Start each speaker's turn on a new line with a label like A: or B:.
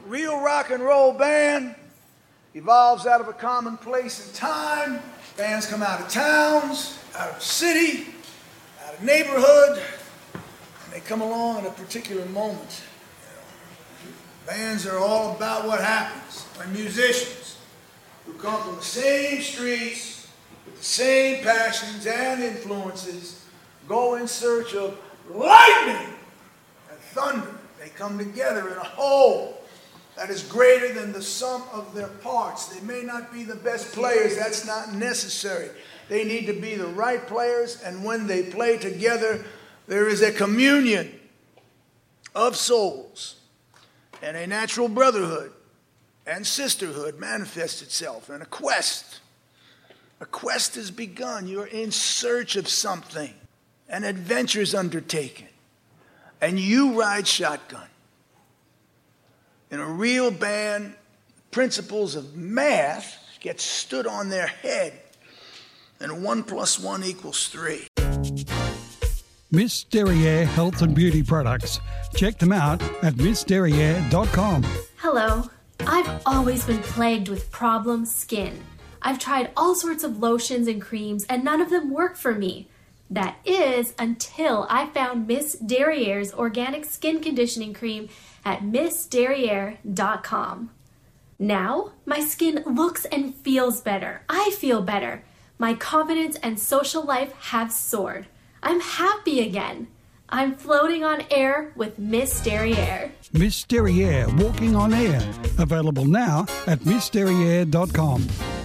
A: real rock and roll band evolves out of a common place and time. Bands come out of towns, out of city, out of neighborhood, and they come along at a particular moment. Bands are all about what happens when musicians who come from the same streets with the same passions and influences go in search of lightning and thunder. They come together in a whole that is greater than the sum of their parts. They may not be the best players, that's not necessary. They need to be the right players, and when they play together, there is a communion of souls, and a natural brotherhood and sisterhood manifests itself, and a quest. A quest has begun. You're in search of something. An adventure is undertaken, and you ride shotgun. In a real band, principles of math get stood on their head, and 1 + 1 = 3.
B: Miss Derriere Health and Beauty Products. Check them out at missderriere.com.
C: Hello. I've always been plagued with problem skin. I've tried all sorts of lotions and creams, and none of them work for me. That is until I found Miss Derriere's organic skin conditioning cream at missderriere.com. Now, my skin looks and feels better. I feel better. My confidence and social life have soared. I'm happy again. I'm floating on air with Miss Derriere.
B: Miss Derriere Walking on Air. Available now at missderriere.com.